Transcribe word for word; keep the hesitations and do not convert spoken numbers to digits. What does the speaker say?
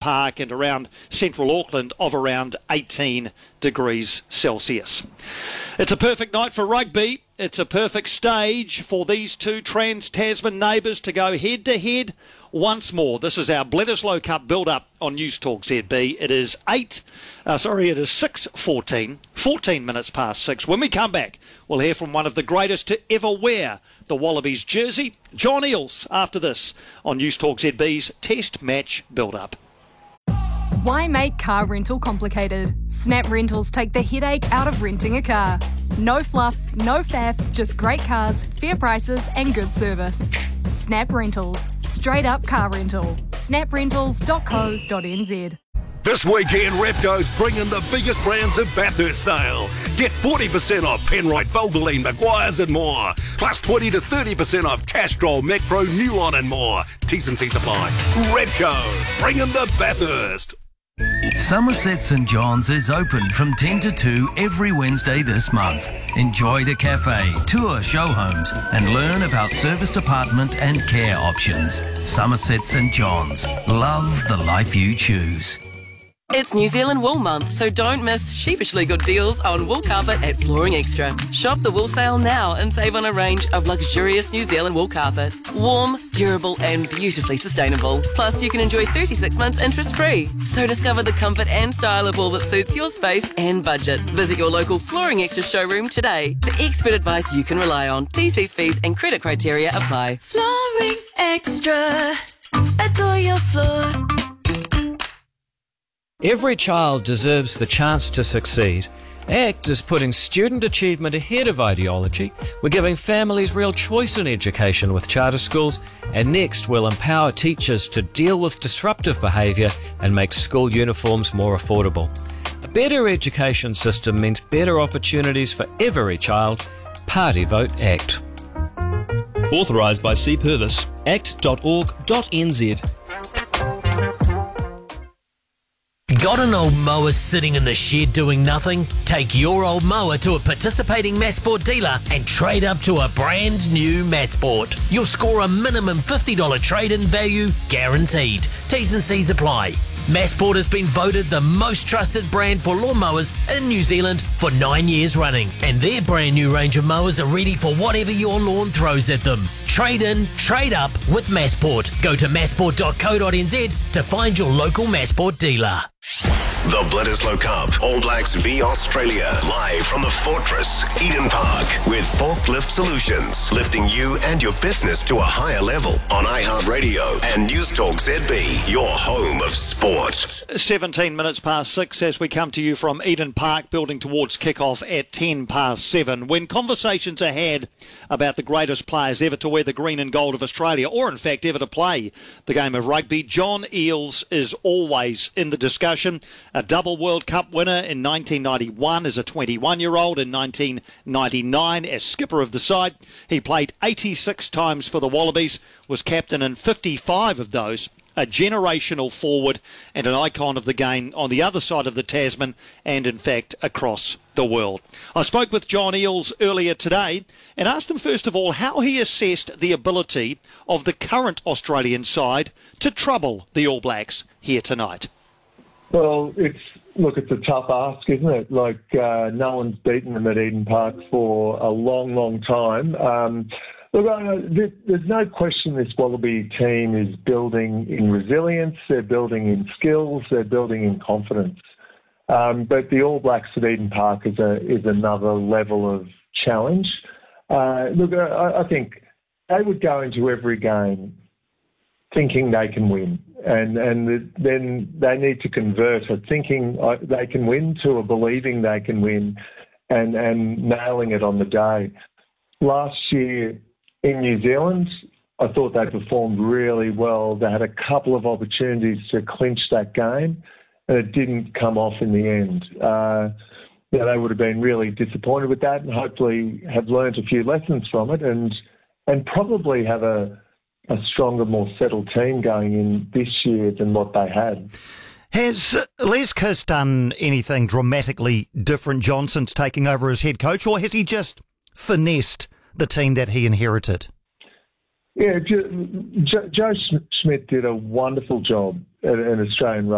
Park and around central Auckland of around eighteen degrees Celsius. It's a perfect night for rugby. It's a perfect stage for these two Trans-Tasman neighbours to go head-to-head once more. This is our Bledisloe Cup build-up on News Talk Z B. It is eight, uh, sorry, it is six fourteen, fourteen minutes past six. When we come back, we'll hear from one of the greatest to ever wear the Wallabies jersey, John Eales, after this on News Talk Z B's Test Match build-up. Why make car rental complicated? Snap Rentals take the headache out of renting a car. No fluff, no faff, just great cars, fair prices and good service. Snap Rentals. Straight up car rental. snap rentals dot co dot n z. This weekend, Repco's bringing the biggest brands of Bathurst sale. Get forty percent off Penrite, Valvoline, Maguire's and more. Plus twenty to thirty percent off Castrol, Macpro, Newline and more. T's and C's apply. Repco, bringing the Bathurst. Somerset St John's is open from ten to two every Wednesday this month. Enjoy the cafe, tour show homes and learn about serviced apartment and care options. Somerset St John's. Love the life you choose. It's New Zealand Wool Month, so don't miss sheepishly good deals on wool carpet at Flooring Extra. Shop the wool sale now and save on a range of luxurious New Zealand wool carpet. Warm, durable and beautifully sustainable. Plus, you can enjoy thirty-six months interest-free. So discover the comfort and style of wool that suits your space and budget. Visit your local Flooring Extra showroom today for expert advice you can rely on. T Cs, fees and credit criteria apply. Flooring Extra. Adore your floor. Every child deserves the chance to succeed. ACT is putting student achievement ahead of ideology. We're giving families real choice in education with charter schools, and next we'll empower teachers to deal with disruptive behaviour and make school uniforms more affordable. A better education system means better opportunities for every child. Party vote ACT. Authorised by C Purvis. act dot org dot n z. Got an old mower sitting in the shed doing nothing? Take your old mower to a participating Massport dealer and trade up to a brand new Massport. You'll score a minimum fifty dollars trade-in value guaranteed. T's and C's apply. Massport has been voted the most trusted brand for lawnmowers in New Zealand for nine years running, and their brand new range of mowers are ready for whatever your lawn throws at them. Trade in, trade up with Massport. Go to massport dot co dot n z to find your local Massport dealer. The Bledisloe Cup, All Blacks v Australia, live from the Fortress, Eden Park, with Forklift Solutions, lifting you and your business to a higher level on iHeartRadio and News Talk Z B, your home of sport. seventeen minutes past six as we come to you from Eden Park, building towards kick-off at ten past seven. When conversations are had about the greatest players ever to wear the green and gold of Australia, or in fact ever to play the game of rugby, John Eales is always in the discussion. A double World Cup winner in nineteen ninety-one as a twenty-one-year-old, in nineteen ninety-nine as skipper of the side. He played eighty-six times for the Wallabies, was captain in fifty-five of those. A generational forward and an icon of the game on the other side of the Tasman and, in fact, across the world. I spoke with John Eales earlier today and asked him, first of all, how he assessed the ability of the current Australian side to trouble the All Blacks here tonight. Well, it's look, it's a tough ask, isn't it? Like, uh, no one's beaten them at Eden Park for a long, long time. Um, look, uh, there, there's no question this Wallaby team is building in resilience, they're building in skills, they're building in confidence. Um, but the All Blacks at Eden Park is a is another level of challenge. Uh, look, I, I think they would go into every game thinking they can win. And and then they need to convert a thinking they can win to a believing they can win and, and nailing it on the day. Last year in New Zealand, I thought they performed really well. They had a couple of opportunities to clinch that game, and it didn't come off in the end. Uh, you know, they would have been really disappointed with that and hopefully have learnt a few lessons from it and and probably have a a stronger, more settled team going in this year than what they had. Has Les Kiss done anything dramatically different, John, since taking over as head coach, or has he just finessed the team that he inherited? Yeah, Joe Schmidt did a wonderful job at an Australian